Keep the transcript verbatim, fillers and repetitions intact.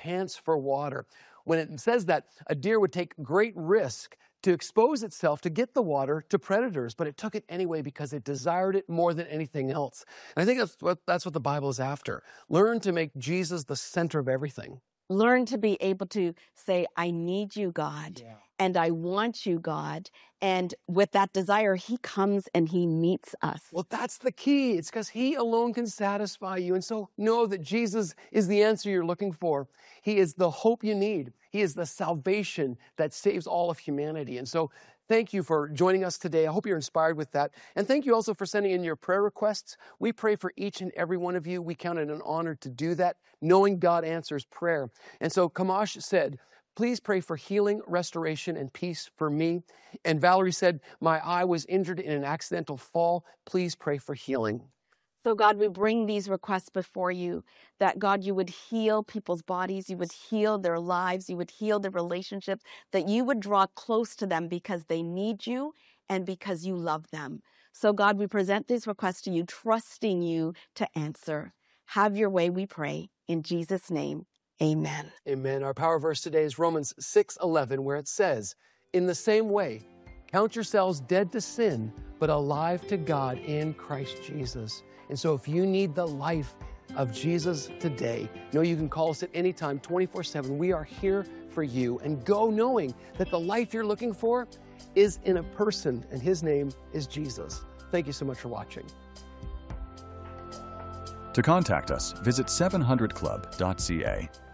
pants for water. When it says that, a deer would take great risk to expose itself to get the water to predators, but it took it anyway because it desired it more than anything else. And I think that's what, that's what the Bible is after. Learn to make Jesus the center of everything. Learn to be able to say, I need you, God, Yeah. and I want you, God. And with that desire, he comes and he meets us. Well, that's the key. It's because he alone can satisfy you. And so know that Jesus is the answer you're looking for. He is the hope you need. He is the salvation that saves all of humanity. And so thank you for joining us today. I hope you're inspired with that. And thank you also for sending in your prayer requests. We pray for each and every one of you. We count it an honor to do that, knowing God answers prayer. And so Kamash said, please pray for healing, restoration, and peace for me. And Valerie said, my eye was injured in an accidental fall. Please pray for healing. So God, we bring these requests before you, that God, you would heal people's bodies, you would heal their lives, you would heal their relationships, that you would draw close to them because they need you and because you love them. So God, we present these requests to you, trusting you to answer. Have your way, we pray. In Jesus' name, amen. Amen. Our power verse today is Romans six eleven, where it says, in the same way, count yourselves dead to sin, but alive to God in Christ Jesus. And so if you need the life of Jesus today, know you can call us at any time, twenty-four seven. We are here for you. And go knowing that the life you're looking for is in a person, and his name is Jesus. Thank you so much for watching. To contact us, visit seven hundred club dot c a.